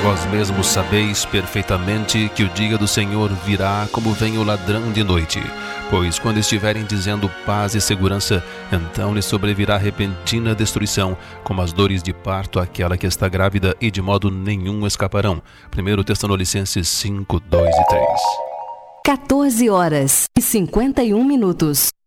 Vós mesmos sabeis perfeitamente que o dia do Senhor virá como vem o ladrão de noite. Pois quando estiverem dizendo paz e segurança, então lhes sobrevirá repentina destruição, como as dores de parto àquela que está grávida, e de modo nenhum escaparão. 1 Tessalonicenses 5, 2 e 3. 14 horas e 51 minutos.